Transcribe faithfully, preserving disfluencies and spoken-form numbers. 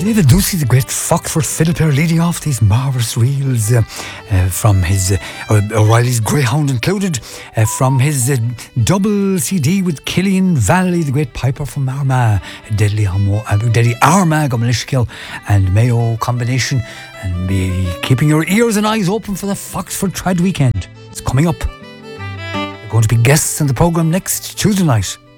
David Ducey, the great Foxford fiddle player, leading off these marvellous reels uh, uh, from his uh, O'Reilly's Greyhound included, uh, from his uh, double C D with Killian Valley, the great piper from Armagh, Deadly, Homo, uh, Deadly Armagh, Gomalishkill and Mayo combination, and be keeping your ears and eyes open for the Foxford Trad weekend. It's coming up. They're going to be guests on the programme next Tuesday night.